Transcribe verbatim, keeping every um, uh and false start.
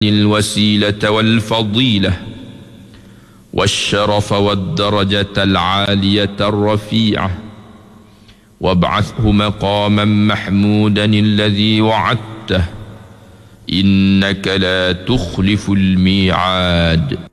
الوسيلة والفضيلة والشرف والدرجة العالية الرفيعة، وابعثه مقاما محمودا الذي وعدته، إنك لا تخلف الميعاد.